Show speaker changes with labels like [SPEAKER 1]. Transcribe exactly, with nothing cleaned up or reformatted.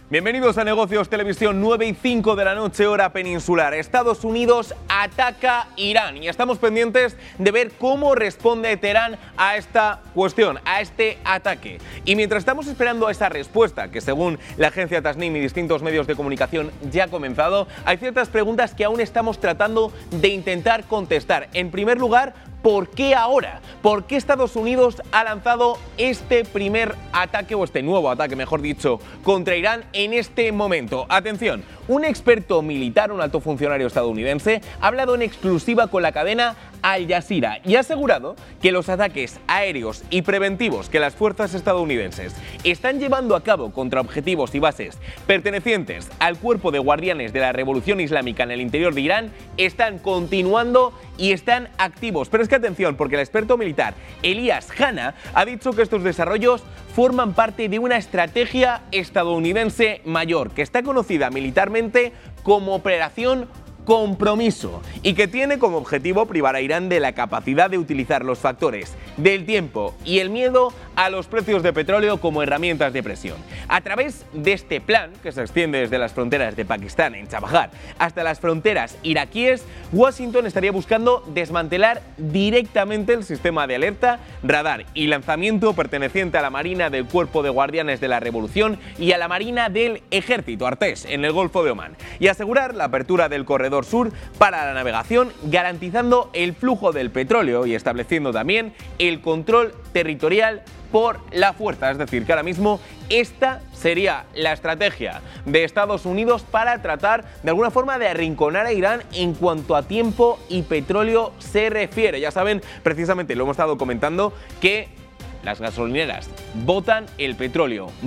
[SPEAKER 1] Bienvenidos a Negocios Televisión, nueve y cinco de la noche, hora peninsular. Estados Unidos ataca Irán y estamos pendientes de ver cómo responde Teherán a esta cuestión, a este ataque. Y mientras estamos esperando a esa respuesta, que según la agencia Tasnim y distintos medios de comunicación ya ha comenzado, hay ciertas preguntas que aún estamos tratando de intentar contestar. En primer lugar, ¿por qué ahora? ¿Por qué Estados Unidos ha lanzado este primer ataque, o este nuevo ataque, mejor dicho, contra Irán en este momento? Atención, un experto militar, un alto funcionario estadounidense, ha hablado en exclusiva con la cadena Al Jazeera y ha asegurado que los ataques aéreos y preventivos que las fuerzas estadounidenses están llevando a cabo contra objetivos y bases pertenecientes al cuerpo de guardianes de la Revolución Islámica en el interior de Irán están continuando y están activos. Pero es que atención, porque el experto militar Elias Hanna ha dicho que estos desarrollos forman parte de una estrategia estadounidense mayor, que está conocida militarmente como Operación Compromiso y que tiene como objetivo privar a Irán de la capacidad de utilizar los factores del tiempo y el miedo a los precios de petróleo como herramientas de presión. A través de este plan, que se extiende desde las fronteras de Pakistán en Chabahar hasta las fronteras iraquíes, Washington estaría buscando desmantelar directamente el sistema de alerta, radar y lanzamiento perteneciente a la Marina del Cuerpo de Guardianes de la Revolución y a la Marina del Ejército Artés en el Golfo de Omán, y asegurar la apertura del corredor sur para la navegación, garantizando el flujo del petróleo y estableciendo también el control territorial por la fuerza. Es decir, que ahora mismo esta sería la estrategia de Estados Unidos para tratar de alguna forma de arrinconar a Irán en cuanto a tiempo y petróleo se refiere. Ya saben, precisamente lo hemos estado comentando, que las gasolineras botan el petróleo